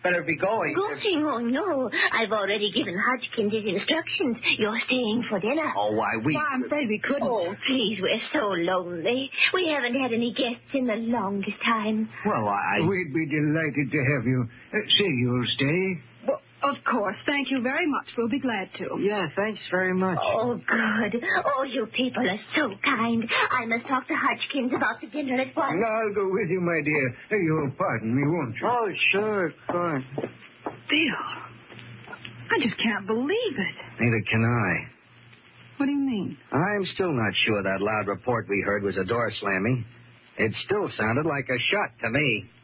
better be going. Going? Oh, no. I've already given Hodgkins his instructions. You're staying for dinner. Oh, why, Well, I'm afraid we couldn't. Oh, please, we're so lonely. We haven't had any guests in the longest time. Well, We'd be delighted to have you. Say you'll stay. Well, of course. Thank you very much. We'll be glad to. Yeah, thanks very much. Oh, good. Oh, you people are so kind. I must talk to Hodgkins about the dinner at once. I'll go with you, my dear. You'll pardon me, won't you? Oh, sure, of course. Bill, I just can't believe it. Neither can I. What do you mean? I'm still not sure that loud report we heard was a door slamming. It still sounded like a shot to me.